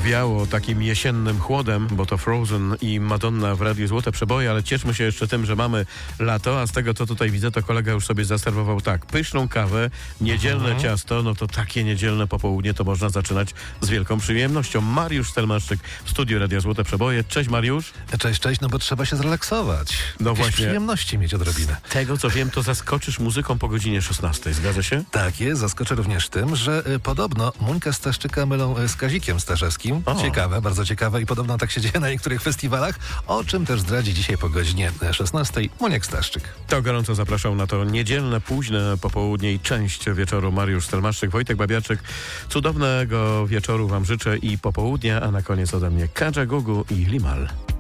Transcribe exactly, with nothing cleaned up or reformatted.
wiało takim jesiennym chłodem, bo to Frozen i Madonna w Radiu Złote Przeboje, ale cieszmy się jeszcze tym, że mamy lato, a z tego, co tutaj widzę, to kolega już sobie zaserwował tak, pyszną kawę, niedzielne mhm. ciasto, no to takie niedzielne popołudnie to można zaczynać z wielką przyjemnością. Mariusz Stelmaszczyk w studiu Radia Złote Przeboje. Cześć Mariusz. Cześć, cześć, no bo trzeba się zrelaksować. No Jakieś właśnie. przyjemności mieć odrobinę. Z tego, co wiem, to zaskoczysz muzyką po godzinie szesnastej, zgadza się? Tak jest, zaskoczę również tym, że y, podobno Mońka Staszczyka mylą y, z Kazikiem Starzewskim. O. Ciekawe, bardzo ciekawe i podobno tak się dzieje na niektórych festiwalach, o czym też zdradzi dzisiaj po godzinie szesnastej Moniek Staszczyk. To gorąco zapraszam na to niedzielne, późne popołudnie i część wieczoru. Mariusz Stelmaszczyk, Wojtek Babiarczyk. Cudownego wieczoru wam życzę i popołudnia, a na koniec ode mnie Kadża Gugu i Limal.